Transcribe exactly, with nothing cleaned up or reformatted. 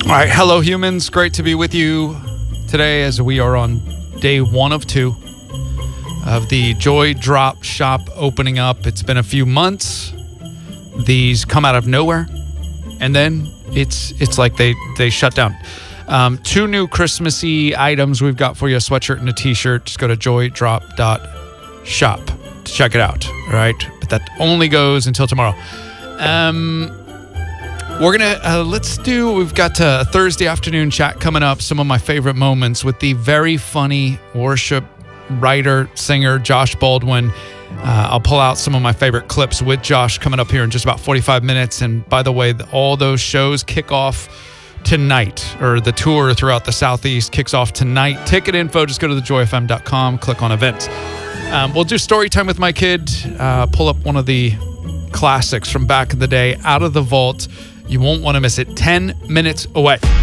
All right, hello humans. Great to be with you today as we are on day one of two of the Joy Drop shop opening up. It's been a few months. These come out of nowhere, and then it's it's like they, they shut down. Um, two new Christmassy items we've got for you, a sweatshirt and a t-shirt. Just go to joy drop dot shop to check it out, all right? But that only goes until tomorrow. Um... We're going to, uh, let's do, we've got a Thursday afternoon chat coming up, some of my favorite moments with the very funny worship writer, singer, Josh Baldwin. Uh, I'll pull out some of my favorite clips with Josh coming up here in just about forty-five minutes. And by the way, all those shows kick off tonight, or the tour throughout the Southeast kicks off tonight. Ticket info, just go to the joy f m dot com, click on events. Um, we'll do story time with my kid, uh, pull up one of the classics from back in the day, Out of the Vault. You won't want to miss it. ten minutes away.